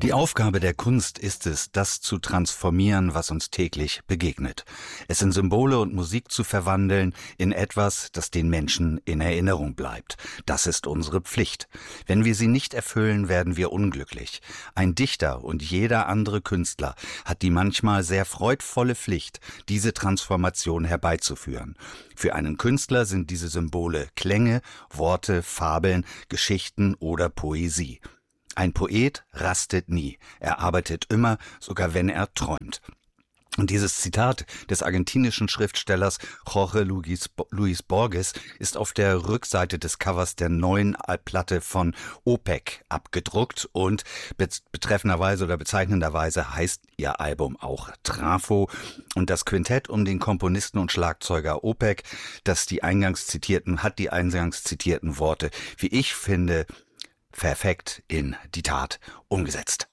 Die Aufgabe der Kunst ist es, das zu transformieren, was uns täglich begegnet. Es in Symbole und Musik zu verwandeln in etwas, das den Menschen in Erinnerung bleibt. Das ist unsere Pflicht. Wenn wir sie nicht erfüllen, werden wir unglücklich. Ein Dichter und jeder andere Künstler hat die manchmal sehr freudvolle Pflicht, diese Transformation herbeizuführen. Für einen Künstler sind diese Symbole Klänge, Worte, Fabeln, Geschichten oder Poesie. Ein Poet rastet nie, er arbeitet immer, sogar wenn er träumt. Und dieses Zitat des argentinischen Schriftstellers Jorge Luis Borges ist auf der Rückseite des Covers der neuen Platte von OPEC abgedruckt und betreffenderweise oder bezeichnenderweise heißt ihr Album auch Trafo. Und das Quintett um den Komponisten und Schlagzeuger OPEC, hat die eingangs zitierten Worte, wie ich finde, perfekt in die Tat umgesetzt.